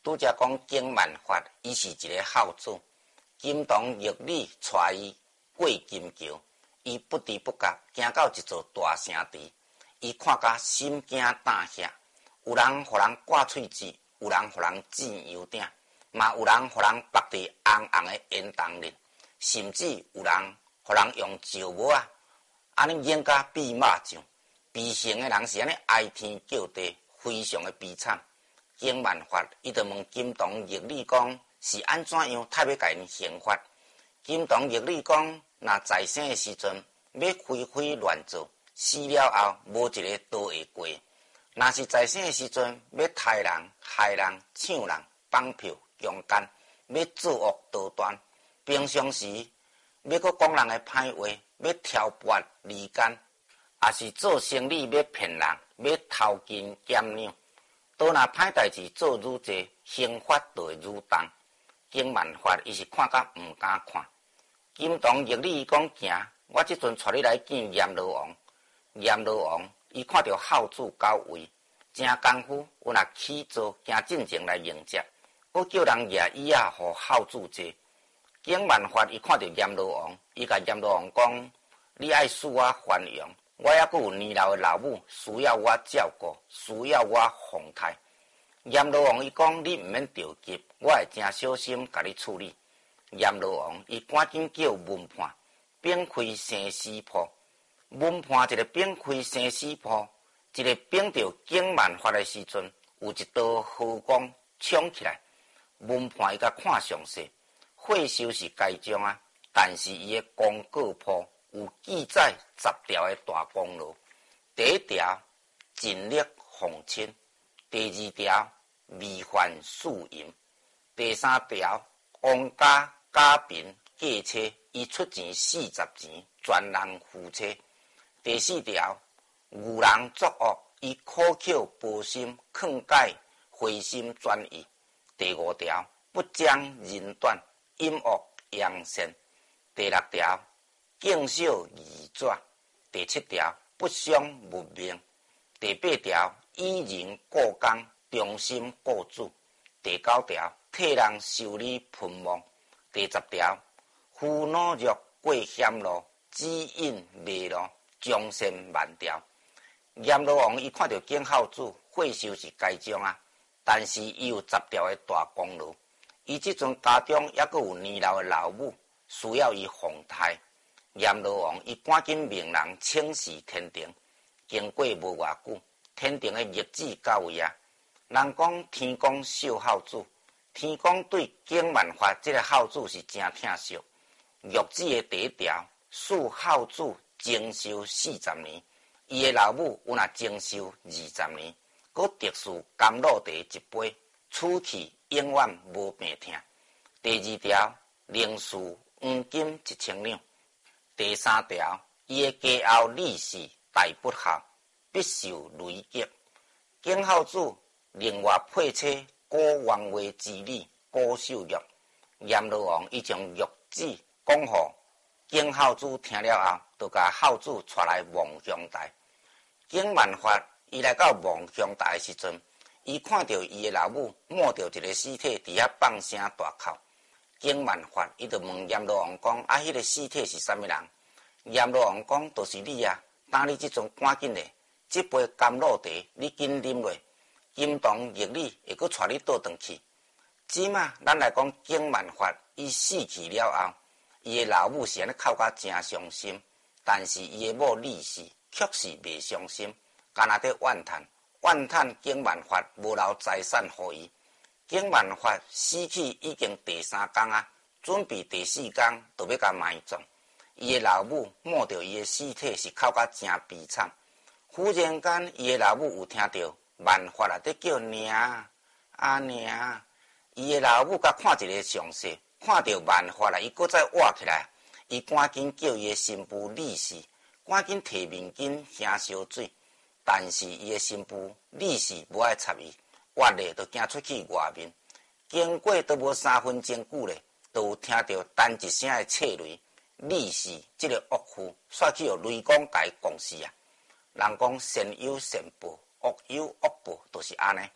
拄则讲景万发，伊是一个孝子，金童玉女带伊过金桥，伊不知不觉行到一座大城池，伊看甲心惊胆怯，有人互人挂喙舌，有人互人剪油鼎，嘛有人互人绑伫红红的烟筒里，甚至有人互人用石磨安尼演甲比肉酱，悲情的人是安尼哀天叫地，非常的悲惨。景万发伊就问金童玉女讲是安怎样，他要甲因刑罚。金童玉女讲，若在生的时阵要非非乱做，死了后无一个都会过；若是在生的时阵要杀人、害人、抢人、放票、强奸，要作恶多端，平常时要搁讲人的歹话，要挑拨离间，也是做生意要骗人，要偷金减两。倒若歹代志做愈济，刑罚就会愈重。景万发伊是看甲毋敢看。金童玉女讲行，我即阵带你来见阎罗王。阎罗王伊看到孝子到位，真功夫，有若起坐行进前来迎接，搁叫人举椅仔互孝子坐。景万发伊看到阎罗王，伊甲阎罗王讲：你爱赐我繁荣。我还阁有年老的老母需要我照顾，需要我奉太。阎罗王伊讲：你毋免着急，我会真小心甲你处理。阎罗王伊赶紧叫文判扁开生死簿。文判一个扁开生死簿，一个扁着景万发的时阵，有一道火光冲起来。文判伊甲看详细，血收是该章啊，但是伊的公告簿有记载10条的大功劳。第一条尽力奉亲，第二条未犯私淫，第三条王家家贫嫁妻，伊出钱40钱，全人扶妻。第四条愚人作恶，伊苦口婆心，劝解回心转意。第五条不将人断，阴恶扬善。第六条敬孝义者。第七条不伤物命。第八条以人过公，忠心过主。第9条替人修理盆望。第10条夫懦弱过险路，只引迷路，将善万条。阎罗王伊看到景孝子血收是该章啊，但是伊有10条的大功劳。伊即阵家中还阁有年老的老母需要伊奉太。阎罗王伊赶紧命人请示天庭。经过无偌久，天庭的日子到位啊。人讲天公孝孝子，天公对景万发这个孝子是真疼惜。玉旨的第一条，赐孝子精寿40年，伊的老母有若精寿20年，搁特殊甘露茶一杯，此去永远无病痛。第二条，另赐黄金1000两。第三条，伊的家后李氏大不孝，必受雷击。景孝子另外配妻郭王维之女郭秀玉。阎罗王伊将玉旨讲予景孝子听了后，就甲孝子带来望乡台。景万发伊来到望乡台的时阵，伊看到伊的老母摸着一个尸体伫遐放声大哭。景万发伊就问阎罗王讲：迄个尸体是啥物人？阎罗王讲：就是你啊！当你即阵赶紧嘞，这杯甘露茶你紧啉落，金童玉女会阁带你倒转去。即马咱来讲景万发，伊死去了后，伊的老母是安尼哭甲真伤心，但是伊的某李氏却是袂伤心，干那伫怨叹景万发无留财产予伊。景万发死去已经第3天啊，准备第4天就要甲埋葬。伊的老母摸着伊的尸体是哭甲真悲惨。忽然间，伊的老母有听到万发啊伫叫娘啊娘。伊的老母甲看一个详细，看到万发啊，伊搁再活起来，伊赶紧叫伊的新妇李氏，赶紧摕面巾行烧水。但是伊的新妇李氏无爱插伊，活咧就行出去外面。经过都无3分钟久咧，就有听到单一声的切雷。李氏这个恶妇，煞去互雷公甲伊讲死啊！人讲善有善报，恶有恶报，就是安尼。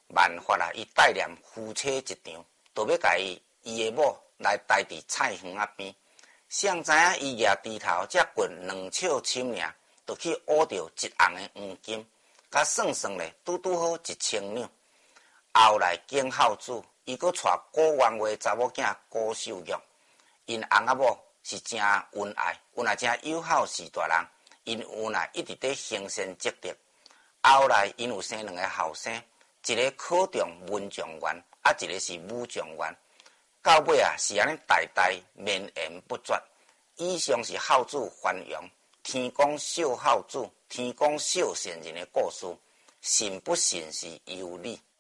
万法伊带念夫妻一场，就要甲伊的某来待伫菜园仔边。谁知影伊举猪头才滚2笑深尔，就去挖着一红的黄金，甲算算咧，拄拄好1000两。后来景孝子伊阁带古元话查某囝古秀玉，因翁仔某是真恩爱，真友好是大人，因有乃一直在行善积德。后来因有生2个后生，一个考中文状元，一个是武状元。到尾是安尼代代绵延不绝。以上是孝子翻扬天公孝孝子、天公孝圣人的故事，信不信是由你。